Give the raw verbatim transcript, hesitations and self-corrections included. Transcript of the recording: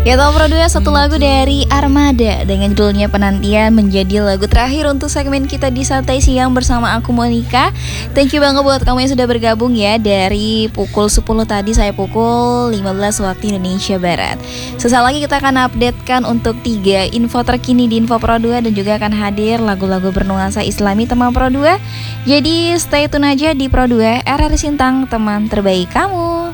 Ya tahu Pro dua, satu lagu dari Armada dengan judulnya Penantian menjadi lagu terakhir untuk segmen kita di Santai Siang bersama aku Monica. Thank you banget buat kamu yang sudah bergabung ya. Dari pukul sepuluh tadi saya pukul lima belas waktu Indonesia Barat. Sesaat lagi kita akan updatekan untuk tiga info terkini di Info Pro dua dan juga akan hadir lagu-lagu bernuansa Islami teman Pro dua. Jadi stay tune aja di Pro dua, R R I Sintang, teman terbaik kamu.